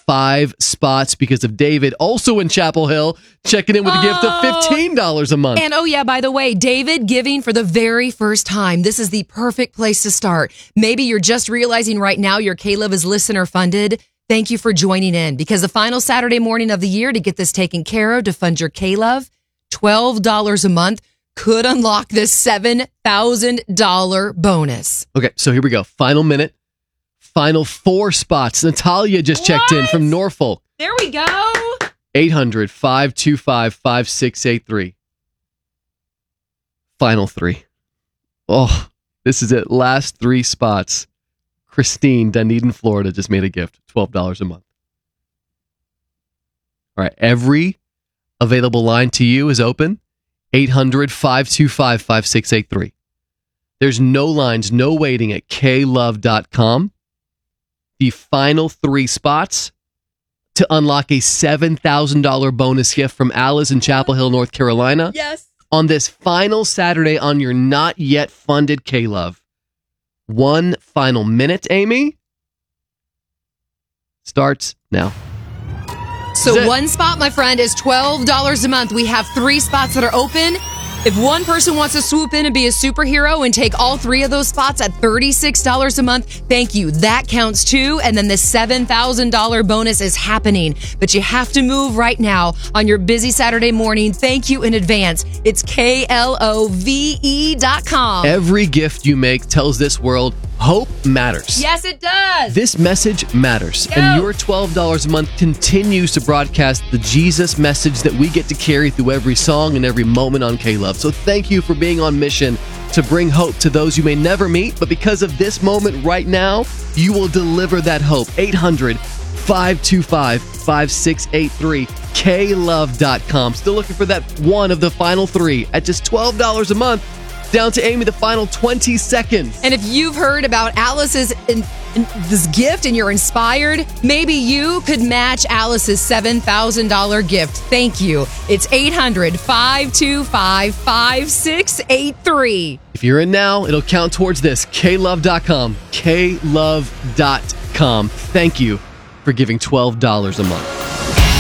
5 spots because of David, also in Chapel Hill, checking in with a gift of $15 a month. And oh yeah, by the way, David giving for the very first time. This is the perfect place to start. Maybe you're just realizing right now your K-Love is listener funded. Thank you for joining in, because the final Saturday morning of the year to get this taken care of, to fund your K-Love, $12 a month could unlock this $7,000 bonus. Okay, so here we go. Final minute. Final 4 spots. Natalia just checked in from Norfolk. There we go. 800-525-5683. Final 3. Oh, this is it. Last 3 spots. Christine, Dunedin, Florida, just made a gift. $12 a month. All right, every available line to you is open. 800-525-5683. There's no lines, no waiting at klove.com. The final 3 spots to unlock a $7,000 bonus gift from Alice in Chapel Hill, North Carolina. Yes. On this final Saturday on your not yet funded K-Love. 1 final minute, Amy. Starts now. So 1 spot, my friend, is $12 a month. We have 3 spots that are open. If one person wants to swoop in and be a superhero and take all 3 of those spots at $36 a month, thank you. That counts too. And then the $7,000 bonus is happening. But you have to move right now on your busy Saturday morning. Thank you in advance. It's KLOVE.com. Every gift you make tells this world hope matters. Yes, it does. This message matters. Go. And your $12 a month continues to broadcast the Jesus message that we get to carry through every song and every moment on K-Love. So thank you for being on mission to bring hope to those you may never meet. But because of this moment right now, you will deliver that hope. 800-525-5683. KLove.com. Still looking for that one of the final 3 at just $12 a month. Down to Amy, the final 20 seconds. And if you've heard about Alice's this gift and you're inspired, maybe you could match Alice's $7,000 gift. Thank you. It's 800-525-5683. If you're in now, it'll count towards this. KLove.com. KLove.com. Thank you for giving $12 a month.